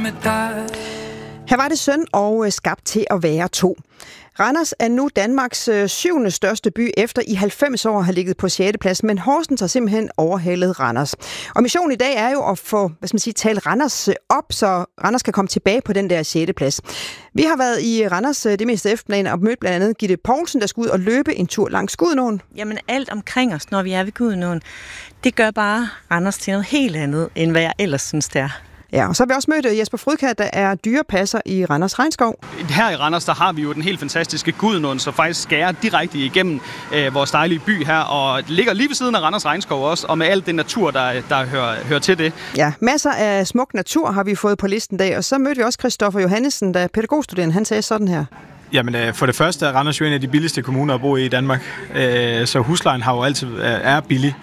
med dig. Her var det synd og skabt til at være to. Randers er nu Danmarks 7. største by, efter i 90 år har ligget på 6. plads, men Horsens har simpelthen overhalet Randers. Og missionen i dag er jo at få, tale Randers op, så Randers kan komme tilbage på den der 6. plads. Vi har været i Randers det meste eftermiddagen og mødt blandt andet Gitte Poulsen, der skal ud og løbe en tur langs Gudenåen. Jamen alt omkring os, når vi er ved Gudenåen, det gør bare Randers til noget helt andet, end hvad jeg ellers synes, det er. Ja, og så har vi også mødt Jesper Frydkjær, der er dyrepasser i Randers Regnskov. Her i Randers, der har vi jo den helt fantastiske Gudenåen, som faktisk skærer direkte igennem vores dejlige by her, og ligger lige ved siden af Randers Regnskov også, og med alt den natur, der hører til det. Ja, masser af smuk natur har vi fået på listen i dag, og så mødte vi også Christoffer Johannesen, der er pædagogstuderende. Han sagde sådan her. Jamen, for det første er Randers jo en af de billigste kommuner at bo i Danmark, så huslejen har jo altid er billig.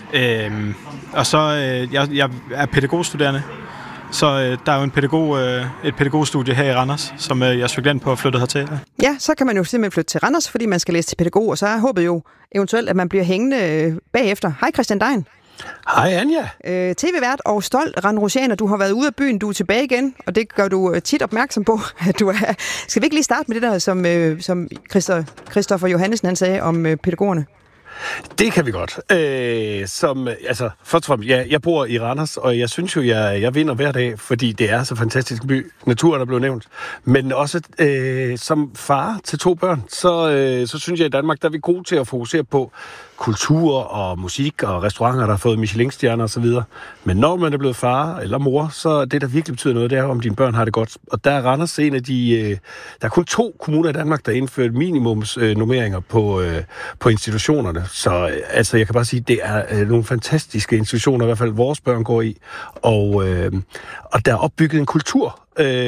Og så jeg er pædagogstuderende. Så der er jo et pædagogstudie her i Randers, som jeg søgte ind på og flyttede hertil. Ja, så kan man jo simpelthen flytte til Randers, fordi man skal læse til pædagog, og så er håbet jo eventuelt, at man bliver hængende bagefter. Hej Christian Dein. Hej Anja. TV-vært og stolt randrusianer. Du har været ude af byen, du er tilbage igen, og det gør du tit opmærksom på, at du er. Skal vi ikke lige starte med det der, som Christoffer Johannesen han sagde om pædagogerne? Det kan vi godt. Først og fremmest, ja, jeg bor i Randers, og jeg synes jo, jeg vinder hver dag, fordi det er så fantastisk en by. Naturen er blevet nævnt. Men også som far til 2 børn, så synes jeg, at i Danmark, der er vi gode til at fokusere på kultur og musik og restauranter, der har fået Michelin-stjerner og så videre. Men når man er blevet far eller mor, så det, der virkelig betyder noget, det er, om dine børn har det godt. Og der er Randers en af de. Der er kun 2 kommuner i Danmark, der har indført minimumsnormeringer på institutionerne. Så jeg kan bare sige, det er nogle fantastiske institutioner, i hvert fald vores børn går i. Og der er opbygget en kultur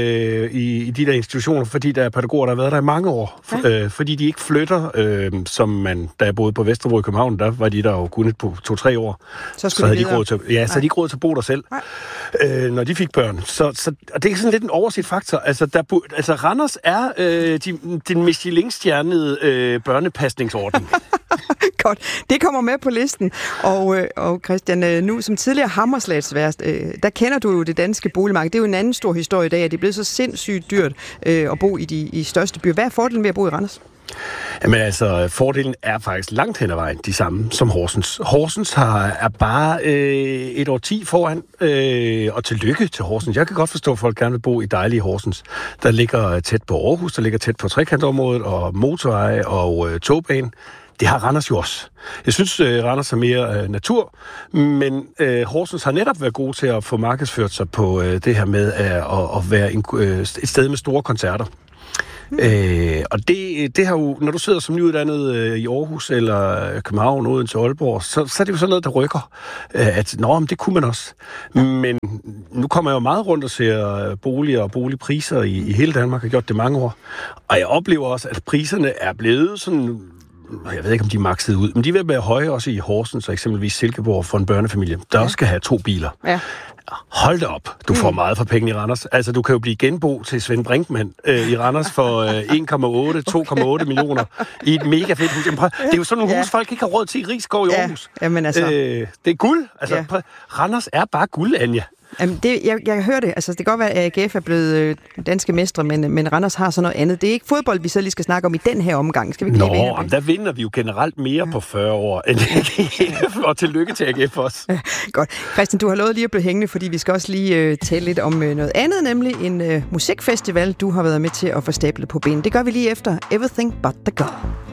i de der institutioner, fordi der er pædagoger, der har været der i mange år. Fordi de ikke flytter, som man, da jeg boede på Vesterbro i København, der var de der jo kun på 2-3 år. Så havde de ikke råd til, så havde de ikke råd til at bo der selv, når de fik børn. Så og det er sådan lidt en overset faktor. Altså Randers er den Michelin-stjernede børnepasningsordning. Godt, det kommer med på listen. Og Christian, nu som tidligere hammerslagsvært, der kender du jo det danske boligmarked. Det er jo en anden stor historie i dag, at det er blevet så sindssygt dyrt at bo i de største byer. Hvad er fordelen ved at bo i Randers? Jamen fordelen er faktisk langt hen ad vejen de samme som Horsens. Horsens er bare et årti foran, og tillykke til Horsens. Jeg kan godt forstå, at folk gerne vil bo i dejlige Horsens. Der ligger tæt på Aarhus, der ligger tæt på trekantområdet, og motorveje og togbane. Det har Randers jo også. Jeg synes, Randers er mere natur, men Horsens har netop været god til at få markedsført sig på det her med at være et sted med store koncerter. Og det har jo, når du sidder som nyuddannet i Aarhus eller København, Odense til Aalborg, så er det jo sådan noget, der rykker. Det kunne man også. Men nu kommer jeg jo meget rundt og ser boliger og boligpriser i hele Danmark. Jeg har gjort det mange år. Og jeg oplever også, at priserne er blevet sådan. Jeg ved ikke, om de er makset ud, men de vil være høje også i Horsens og eksempelvis Silkeborg for en børnefamilie, der også skal have 2 biler. Ja. Hold da op, du får meget for penge i Randers. Altså, du kan jo blive genbo til Svend Brinkmann i Randers for 1,8-2,8 millioner i et mega fedt hus. Det er jo sådan nogle hus, folk ikke har råd til i Risskov i Aarhus. Jamen, altså. Det er guld. Altså, Randers er bare guld, Anja. Jamen, jeg hører det. Altså, det kan godt være, at AGF er blevet danske mestre, men Randers har så noget andet. Det er ikke fodbold, vi så lige skal snakke om i den her omgang. Skal vi ikke der vinder vi jo generelt mere på 40 år end AGF, og tillykke til AGF også. Ja, godt. Christian, du har lovet lige at blive hængende, fordi vi skal også lige tale lidt om noget andet, nemlig en musikfestival, du har været med til at få stablet på benene. Det gør vi lige efter Everything But The Girl.